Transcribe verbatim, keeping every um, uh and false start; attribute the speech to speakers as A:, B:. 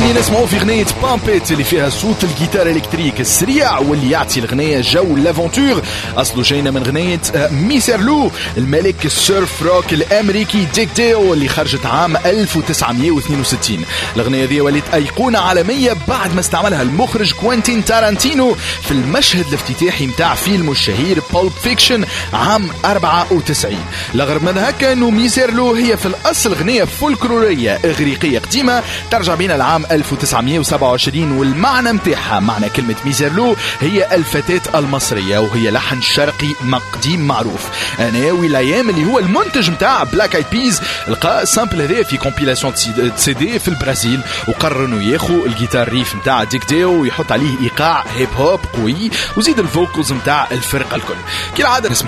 A: نسمعوا في غنية بامبيت اللي فيها صوت الجيتار الكتريك السريع واللي يعطي الغنية جو لافونتور. اصله جاينا من غنية ميسيرلو الملك السيرف روك الامريكي ديك ديو اللي خرجت عام ألف وتسعمية واثنين وستين. الغنية دي ولت ايقونة عالمية بعد ما استعملها المخرج كوينتين تارانتينو في المشهد الافتتاحي متاع فيلمه الشهير بولب فيكشن عام أربعة وتسعين. الأغرب من هكا انه ميسيرلو هي في الاصل غنية فولكلورية اغريقية قديمة ترجع بين العام ألف وتسعمية وسبعة وعشرين، والمعنى متاعها معنى كلمة ميسيرلو هي الفتاة المصرية، وهي لحن شرقي قديم معروف. انا ولايام اللي هو المنتج متاع بلاك ايد بيز لقى سامبل هذا في كومبيلاسيون سي دي في البرازيل، وقرر انه ياخو الجيتار ريف متاع ديك ديو ويحط عليه ايقاع هيب هوب قوي وزيد الفوكلز متاع الفرقة الكل. كالعادة نسمع